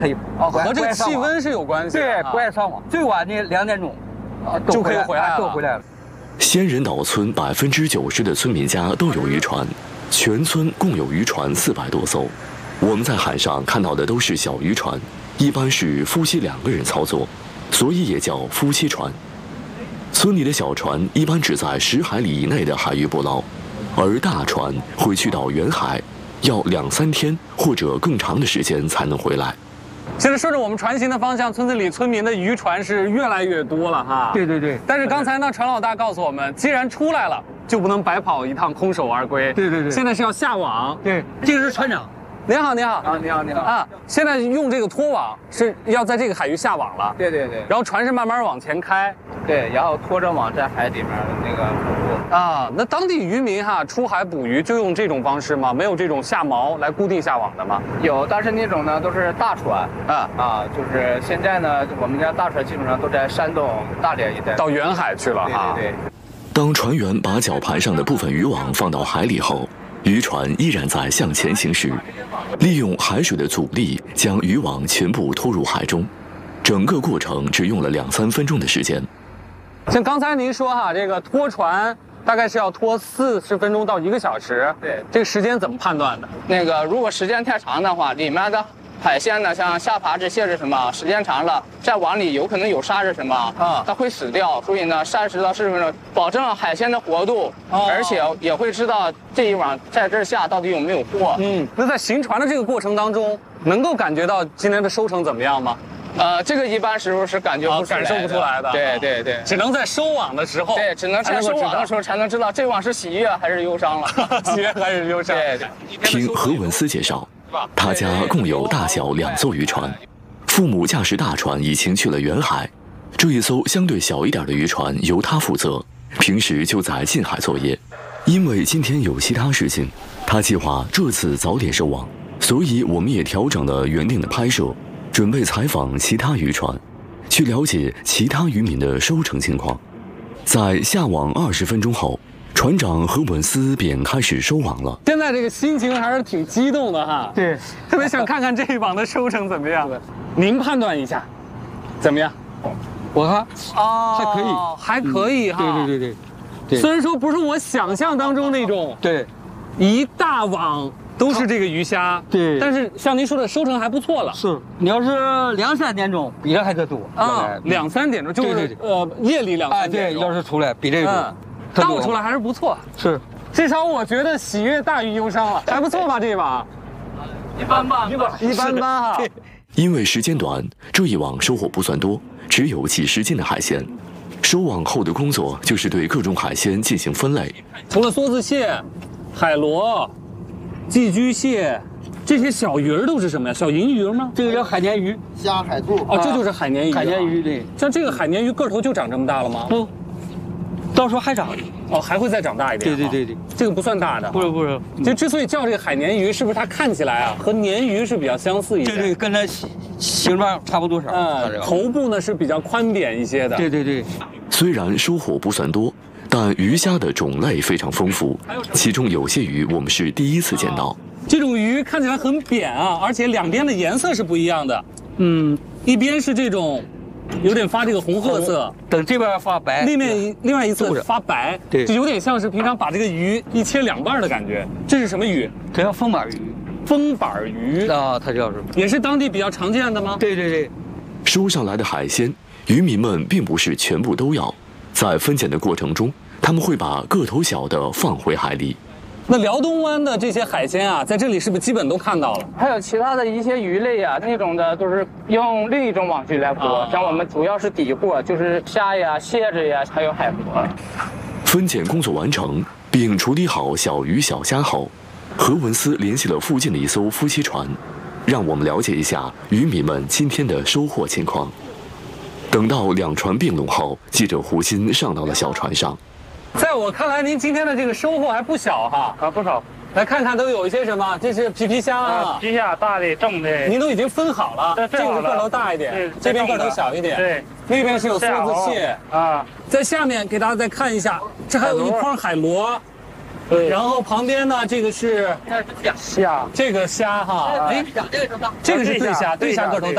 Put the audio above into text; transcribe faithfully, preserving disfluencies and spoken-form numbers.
可以哦，和这个气温是有关系的。 对，不爱上网，最晚的两点钟，啊， 就可以回来了， 都回来了。 仙人岛村百分之九十的村民家都有渔船，全村共有渔船四百多艘。我们在海上看到的都是小渔船，一般是夫妻两个人操作，所以也叫夫妻船。村里的小船一般只在十海里以内的海域捕捞，而大船会去到远海，要两三天或者更长的时间才能回来。 现在顺着我们船行的方向，村子里村民的渔船是越来越多了哈。 对对对。 但是刚才呢，船老大告诉我们，既然出来了，就不能白跑一趟，空手而归。 对对对。 现在是要下网。 对，这个是船长。 您好，您好啊，你好，你好啊！现在用这个拖网是要在这个海域下网了。 对对对。 然后船是慢慢往前开。 对，然后拖着网在海里面那个捕捕。啊，那当地渔民哈出海捕鱼就用这种方式吗？没有这种下锚来固定下网的吗？ 有，但是那种呢都是大船啊啊，就是现在呢我们家大船基本上都在山东大连一带， 到远海去了哈。 对对对。 当船员把绞盘上的部分渔网放到海里后，渔船依然在向前行驶，利用海水的阻力将渔网全部拖入海中，整个过程只用了两三分钟的时间。 像刚才您说哈，这个拖船大概是要拖四十分钟到一个小时， 对， 这个时间怎么判断的？ 那个如果时间太长的话，里面的海鲜呢，像虾爬这些是什么？时间长了，在网里有可能有沙是什么？啊，它会死掉。所以呢，三十到四十分钟，保证海鲜的活度，哦、而且也会知道这一网在这儿下到底有没有货。 嗯，那在行船的这个过程当中，能够感觉到今天的收成怎么样吗？ 呃，这个一般时候是感觉不出来的、 哦、感受不出来的。 对对对， 只能在收网的时候。 对，只能在收网的时候才能知道这网是喜悦还是忧伤了。 喜悦还是忧伤？ 对对。 听何文思介绍。他家共有大小两艘渔船，父母驾驶大船已经去了远海，这一艘相对小一点的渔船由他负责，平时就在近海作业。因为今天有其他事情，他计划这次早点收网，所以我们也调整了原定的拍摄，准备采访其他渔船，去了解其他渔民的收成情况。在下网二十分钟后，船长何文思便开始收网了。 现在这个心情还是挺激动的哈。 对， 特别想看看这一网的收成怎么样。您判断一下，怎么样？ 我看哦， 还可以， 还可以哈。 对对对对。 虽然说不是我想象当中那种， 对， 一大网都是这个鱼虾， 对。 但是像您说的，收成还不错了。 是，你要是两三点钟，比这还得多啊。两三点钟就是呃夜里两三点钟， 对，要是出来比这个多。 倒出来还是不错， 是， 至少我觉得喜悦大于忧伤了，还不错吧？这一网， 一般般， 一般般哈。 因为时间短，这一网收获不算多，只有几十斤的海鲜。收网后的工作就是对各种海鲜进行分类。 除了梭子蟹、海螺、寄居蟹，这些小鱼儿都是什么呀？小银鱼吗？ 这个叫海鲶鱼、 虾、海兔。 哦，这就是海鲶鱼。 海鲶鱼对， 像这个海鲶鱼个头就长这么大了吗？ 不。到时候还长， 哦，还会再长大一点。 对对对对， 这个不算大的。 不是不是， 就之所以叫这个海鲶鱼，是不是它看起来啊和鲶鱼是比较相似一点？ 对对，跟它形状差不多少。 嗯，头部呢是比较宽扁一些的。 对对对。 虽然收获不算多，但鱼虾的种类非常丰富，其中有些鱼我们是第一次见到。 这种鱼看起来很扁啊，而且两边的颜色是不一样的。嗯，一边是这种。有点发这个红褐色， 等这边发白， 另面另外一侧发白， 对， 就有点像是平常把这个鱼一切两半的感觉。这是什么鱼？ 这叫风板鱼。 风板鱼啊，它叫什么？ 也是当地比较常见的吗？ 对对对。 收上来的海鲜，渔民们并不是全部都要，在分拣的过程中，他们会把个头小的放回海里。 那辽东湾的这些海鲜啊，在这里是不是基本都看到了？ 还有其他的一些鱼类啊，那种的都是用另一种网具来捕。啊、像我们主要是底货，就是虾呀、蝎子呀，还有海螺。 分拣工作完成，并处理好小鱼小虾后，何文思联系了附近的一艘夫妻船，让我们了解一下渔民们今天的收获情况。等到两船并拢后，记者胡鑫上到了小船上。 在我看来，您今天的这个收获还不小哈。 啊，不少。 来看看都有一些什么？这是皮皮虾啊， 皮虾大的、正的。 您都已经分好了，这个个头大一点，这边个头小一点。 对， 那边是有梭子蟹啊。在下面给大家再看一下，这还有一筐海螺。对，然后旁边呢，这个是虾， 这个虾哈，哎，这个是对虾，对虾个头大。